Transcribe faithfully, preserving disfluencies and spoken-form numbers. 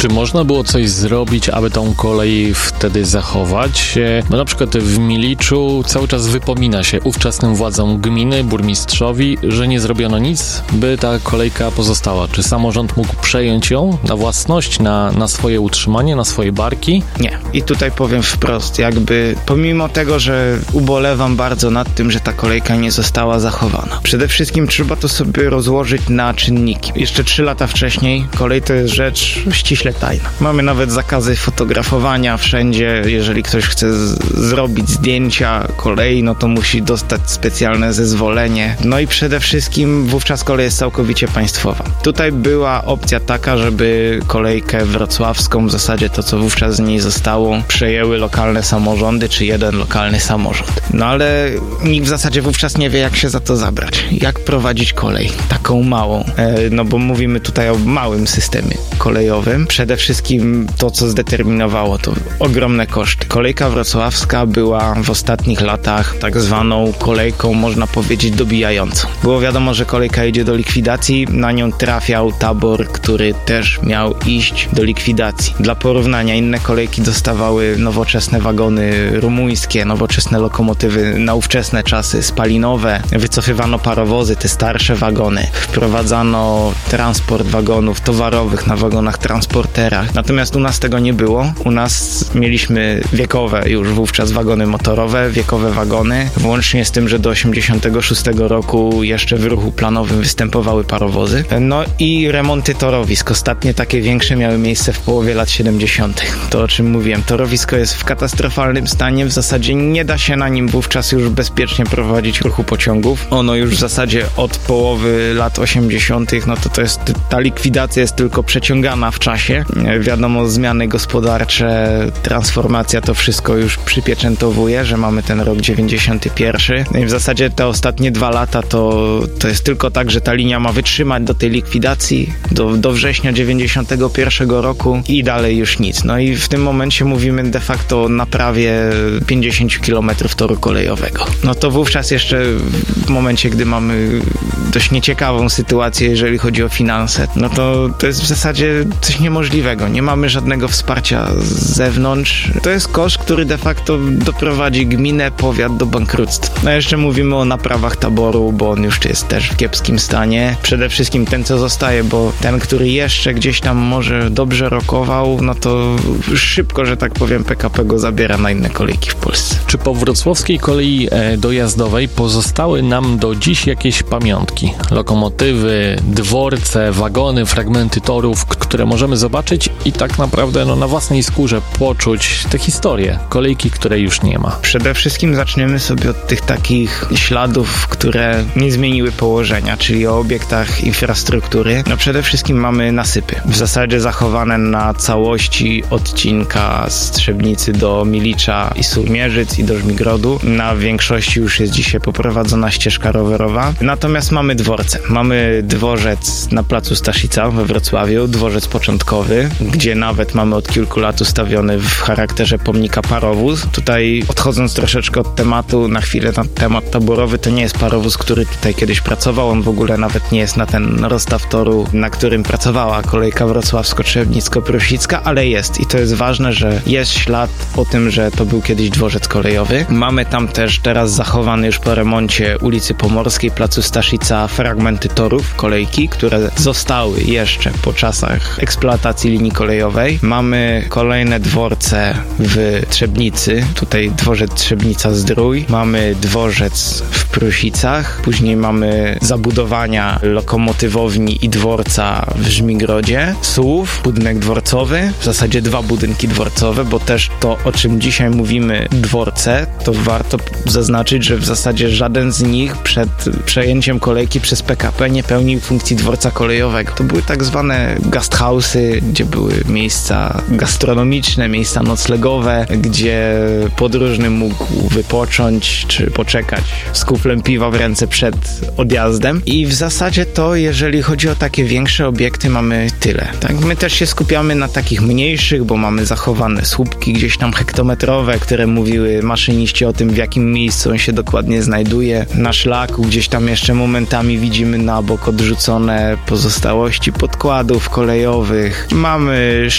Czy można było coś zrobić, aby tą kolej wtedy zachować? No na przykład w Miliczu cały czas wypomina się ówczesnym władzom gminy, burmistrzowi, że nie zrobiono nic, by ta kolejka pozostała. Czy samorząd mógł przejąć ją na własność, na, na swoje utrzymanie, na swoje barki? Nie. I tutaj powiem wprost, jakby pomimo tego, że ubolewam bardzo nad tym, że ta kolejka nie została zachowana. Przede wszystkim trzeba to sobie rozłożyć na czynniki. Jeszcze trzy lata wcześniej kolej to jest rzecz ściśle tajna. Mamy nawet zakazy fotografowania wszędzie. Jeżeli ktoś chce z- zrobić zdjęcia kolei, no to musi dostać specjalne zezwolenie. No i przede wszystkim wówczas kolej jest całkowicie państwowa. Tutaj była opcja taka, żeby kolejkę wrocławską, w zasadzie to, co wówczas z niej zostało, przejęły lokalne samorządy, czy jeden lokalny samorząd. No ale nikt w zasadzie wówczas nie wie, jak się za to zabrać. Jak prowadzić kolej taką małą. E, no bo mówimy tutaj o małym systemie kolejowym. Przede wszystkim to, co zdeterminowało to ogromne koszty. Kolejka wrocławska była w ostatnich latach tak zwaną kolejką, można powiedzieć, dobijającą. Było wiadomo, że kolejka idzie do likwidacji, na nią trafiał tabor, który też miał iść do likwidacji. Dla porównania, inne kolejki dostawały nowoczesne wagony rumuńskie, nowoczesne lokomotywy na ówczesne czasy, spalinowe, wycofywano parowozy, te starsze wagony, wprowadzano transport wagonów towarowych na wagonach transporterach. Natomiast u nas tego nie było. U nas mieliśmy wiekowe już wówczas wagony motorowe, wiekowe wagony, włącznie z tym, że do osiemdziesiątego szóstego roku jeszcze w ruchu planowym występowały parowozy. No i remonty torowisk. Ostatnie takie większe miały miejsce w połowie lat siedemdziesiątych. To, o czym mówiłem. Torowisko jest w katastrofalnym stanie. W zasadzie nie da się na nim wówczas już bezpiecznie prowadzić ruchu pociągów. Ono już w zasadzie od połowy lat osiemdziesiątych, no to to jest, ta likwidacja jest tylko przeciągana w czasie. Wiadomo, zmiany gospodarcze, transformacja, to wszystko już przypieczętowuje, że mamy ten rok dziewięćdziesiąty pierwszy. No i w zasadzie te ostatnie dwa lata to, to jest tylko tak, że ta linia ma wytrzymać do tej likwidacji, do, do września dziewięćdziesiątego pierwszego roku i dalej już nic. No i w tym momencie mówimy de facto o naprawie pięćdziesiąt kilometrów toru kolejowego. No to wówczas jeszcze w momencie, gdy mamy dość nieciekawą sytuację, jeżeli chodzi o finanse, no to to jest w zasadzie coś niemożliwego. Nie mamy żadnego wsparcia z zewnątrz. To jest koszt, który de facto doprowadzi gminę, powiat do bankructwa. No jeszcze mówimy o naprawach taboru, bo on już jest też w kiepskim stanie. Przede wszystkim ten, co zostaje, bo ten, który jeszcze gdzieś tam może dobrze rokował, no to szybko, że tak powiem, P K P go zabiera na inne kolejki w Polsce. Czy po wrocławskiej kolei dojazdowej pozostały nam do dziś jakieś pamiątki? Lokomotywy, dworce, wagony, fragmenty torów, które możemy zobaczyć i tak naprawdę no, na własnej skórze poczuć tę historię kolejki, której już nie ma. Przede wszystkim zaczniemy sobie od tych takich śladów, które nie zmieniły położenia, czyli o obiektach infrastruktury. No przede wszystkim mamy nasypy. W zasadzie zachowane na całości odcinka z Trzebnicy do Milicza i Surmierzyc i do Żmigrodu. Na większości już jest dzisiaj poprowadzona ścieżka rowerowa. Natomiast mamy dworce. Mamy dworzec na placu Staszica we Wrocławiu, dworzec początkowy, gdzie nawet mamy od kilku lat ustawiony w charakterze pomnika parowóz. Tutaj odchodząc troszeczkę od tematu, na chwilę na temat taborowy, to nie jest parowóz, który tutaj kiedyś pracował. On w ogóle nawet nie jest na ten rozstaw toru, na którym pracowała kolejka wrocławsko-trzebnicko-prusicka, ale jest. I to jest ważne, że jest ślad po tym, że to był kiedyś dworzec kolejowy. Mamy tam też teraz zachowany już po remoncie ulicy Pomorskiej, placu Staszica, fragmenty torów kolejki, które zostały jeszcze po czasach eksploatacji linii kolejowej. Mamy kolejne dworce w Trzebnicy, tutaj dworzec Trzebnica-Zdrój, mamy dworzec w Prusicach, później mamy zabudowania lokomotywowni i dworca w Żmigrodzie, Słów, budynek dworcowy, w zasadzie dwa budynki dworcowe, bo też to, o czym dzisiaj mówimy, dworce, to warto zaznaczyć, że w zasadzie żaden z nich przed przejęciem kolejki przez P K P nie pełnił funkcji dworca kolejowego. To były tak zwane gasthouse'y, gdzie były miejsca gastronomiczne, miejsca noclegowe, gdzie podróżny mógł wypocząć czy poczekać z kuflem piwa w ręce przed odjazdem. I w zasadzie to, jeżeli chodzi o takie większe obiekty, mamy tyle. Tak? My też się skupiamy na takich mniejszych, bo mamy zachowane słupki gdzieś tam hektometrowe, które mówiły maszyniści o tym, w jakim miejscu on się dokładnie znajduje. Na szlaku gdzieś tam jeszcze momentami widzimy na bok odrzucone pozostałości podkładów kolejowych. Mamy